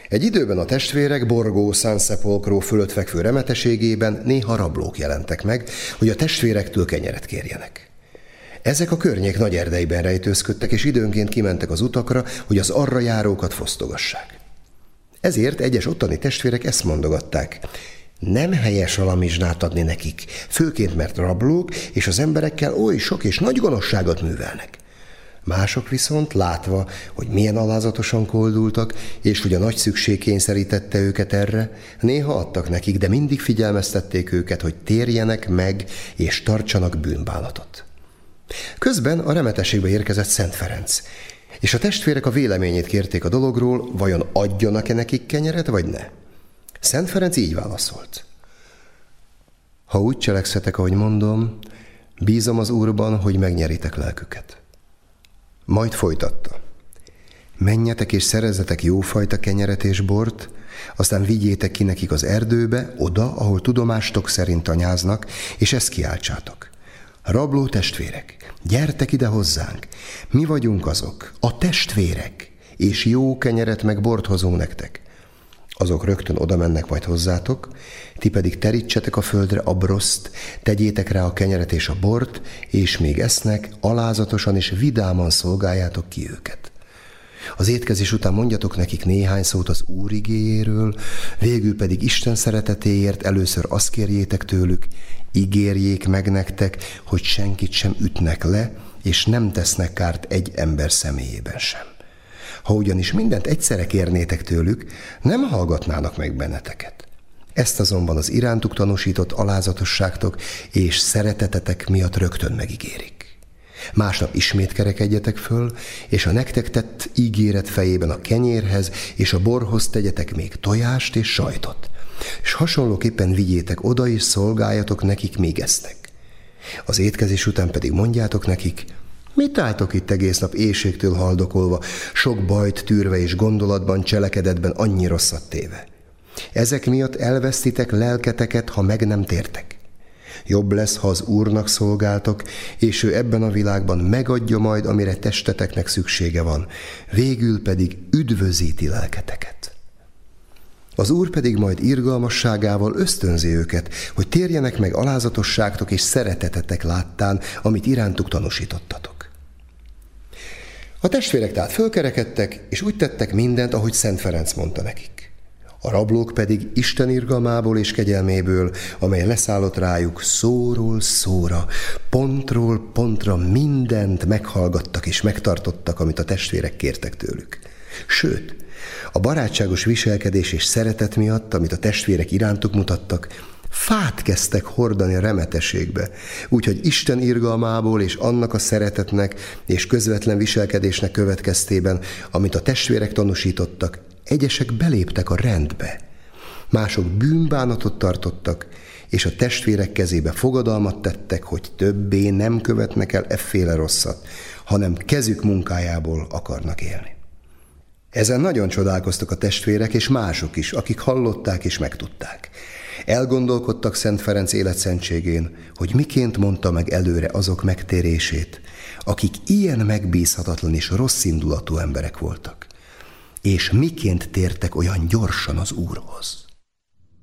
Egy időben a testvérek Borgo San Sepolcro fölött fekvő remeteségében néha rablók jelentek meg, hogy a testvérektől kenyeret kérjenek. Ezek a környék nagy erdeiben rejtőzködtek, és időnként kimentek az utakra, hogy az arra járókat fosztogassák. Ezért egyes ottani testvérek ezt mondogatták: nem helyes alamizsnát adni nekik, főként mert rablók, és az emberekkel oly sok és nagy gonoszságot művelnek. Mások viszont, látva, hogy milyen alázatosan koldultak, és hogy a nagy szükség kényszerítette őket erre, néha adtak nekik, de mindig figyelmeztették őket, hogy térjenek meg, és tartsanak bűnbánatot. Közben a remetességbe érkezett Szent Ferenc, és a testvérek a véleményét kérték a dologról, vajon adjanak-e nekik kenyeret, vagy ne. Szent Ferenc így válaszolt: ha úgy cselekszetek, ahogy mondom, bízom az Úrban, hogy megnyeritek lelküket. Majd folytatta: menjetek és szerezzetek jófajta kenyeret és bort, aztán vigyétek ki nekik az erdőbe, oda, ahol tudomástok szerint tanyáznak, és ezt kiáltsátok: rabló testvérek, gyertek ide hozzánk, mi vagyunk azok, a testvérek, és jó kenyeret meg bort hozunk nektek. Azok rögtön oda mennek majd hozzátok, ti pedig terítsetek a földre a broszt, tegyétek rá a kenyeret és a bort, és még esznek, alázatosan és vidáman szolgáljátok ki őket. Az étkezés után mondjatok nekik néhány szót az Úr igéjéről, végül pedig Isten szeretetéért először azt kérjétek tőlük, ígérjék meg nektek, hogy senkit sem ütnek le, és nem tesznek kárt egy ember személyében sem. Ha ugyanis mindent egyszerre kérnétek tőlük, nem hallgatnának meg benneteket. Ezt azonban az irántuk tanúsított alázatosságtok és szeretetetek miatt rögtön megígérik. Másnap ismét kerekedjetek föl, és a nektek tett ígéret fejében a kenyérhez és a borhoz tegyetek még tojást és sajtot, és hasonlóképpen vigyétek oda, és szolgáljatok nekik, még esznek. Az étkezés után pedig mondjátok nekik: mit álltok itt egész nap éhségtől haldokolva, sok bajt tűrve és gondolatban, cselekedetben annyi rosszat téve? Ezek miatt elvesztitek lelketeket, ha meg nem tértek. Jobb lesz, ha az Úrnak szolgáltok, és ő ebben a világban megadja majd, amire testeteknek szüksége van, végül pedig üdvözíti lelketeket. Az Úr pedig majd irgalmasságával ösztönzi őket, hogy térjenek meg alázatosságtok és szeretetetek láttán, amit irántuk tanúsítottatok. A testvérek tehát fölkerekedtek, és úgy tettek mindent, ahogy Szent Ferenc mondta nekik. A rablók pedig Isten irgalmából és kegyelméből, amely leszállott rájuk, szóról szóra, pontról pontra mindent meghallgattak és megtartottak, amit a testvérek kértek tőlük. Sőt, a barátságos viselkedés és szeretet miatt, amit a testvérek irántuk mutattak, fát kezdtek hordani a remetességbe, úgyhogy Isten irgalmából és annak a szeretetnek és közvetlen viselkedésnek következtében, amit a testvérek tanúsítottak, egyesek beléptek a rendbe, mások bűnbánatot tartottak, és a testvérek kezébe fogadalmat tettek, hogy többé nem követnek el efféle rosszat, hanem kezük munkájából akarnak élni. Ezen nagyon csodálkoztak a testvérek és mások is, akik hallották és megtudták. Elgondolkodtak Szent Ferenc életszentségén, hogy miként mondta meg előre azok megtérését, akik ilyen megbízhatatlan és rosszindulatú emberek voltak, és miként tértek olyan gyorsan az Úrhoz.